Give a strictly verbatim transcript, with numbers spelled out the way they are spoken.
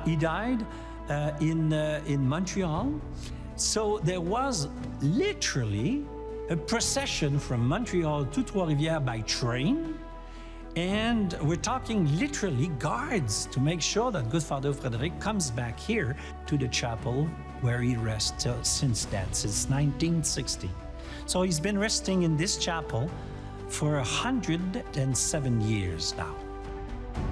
He died uh, in, uh, in Montreal. So there was literally a procession from Montreal to Trois-Rivières by train. And we're talking literally guards to make sure that Good Father Frédéric comes back here to the chapel where he rests uh, since then, since nineteen sixty. So he's been resting in this chapel for one hundred seven years now.